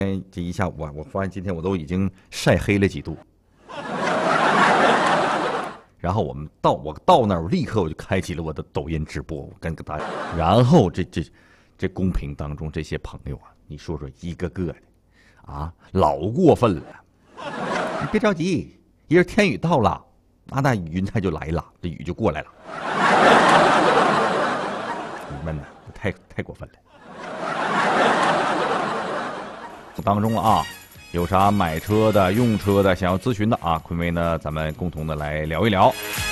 这一下午啊，我发现今天我都已经晒黑了几度。然后我到那儿，我立刻我就开启了我的抖音直播，我跟大家，然后这公屏当中这些朋友啊，你说说一个个的，啊，老过分了。你别着急，一会儿天雨到了，那云彩就来了，这雨就过来了。你们呢，太过分了。当中啊，有啥买车的、用车的想要咨询的啊，坤威呢，咱们共同的来聊一聊。